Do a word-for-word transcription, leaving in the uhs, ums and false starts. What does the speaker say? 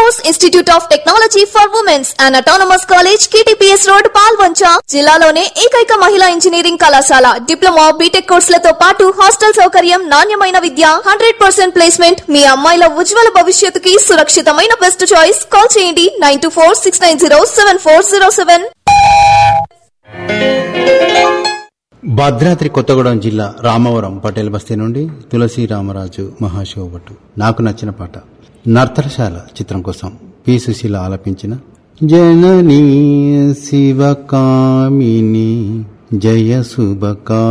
Course Institute of Technology for Women's and Autonomous College K T P S Road Palvancha జిల్లాలోనే ఏకైక మహిళా engineering కళాశాల diploma BTech కోర్సులతో పాటు hostel సౌకర్యం నాణ్యమైన విద్య హండ్రెడ్ పర్సెంట్ ప్లేస్మెంట్ మీ అమ్మాయిల ఉజ్వల భవిష్యత్తుకి సురక్షితమైన బెస్ట్ చాయిస్ కాల్ చేయండి nine two four six nine zero seven four zero seven. Bhadradri Kothagudem జిల్లా రామవరం పటేల్ బస్తీ నుండి తులసి రామరాజు మహాశివభట్టు నాకు నచ్చిన పాట నర్తనశాల చిత్రం కోసం పి సుశీల ఆలపించిన జననీ శివకామిని జయ శుభకా